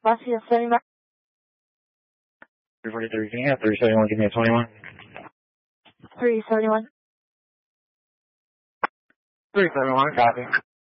Valencia 79. 343, can you have 371, give me a 21? 371. 371, copy.